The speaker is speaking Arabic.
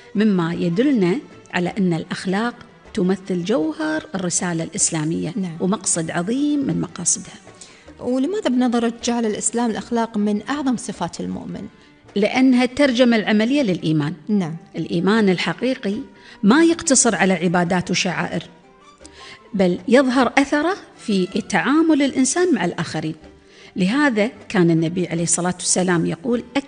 مما يدلنا على أن الأخلاق تمثل جوهر الرسالة الإسلامية. نعم. ومقصد عظيم من مقاصدها. ولماذا بنظرك جعل الإسلام الأخلاق من أعظم صفات المؤمن؟ لأنها الترجمة العملية للإيمان. نعم. الإيمان الحقيقي ما يقتصر على عبادات وشعائر، بل يظهر أثره في تعامل الإنسان مع الآخرين. لهذا كان النبي عليه الصلاة والسلام يقول: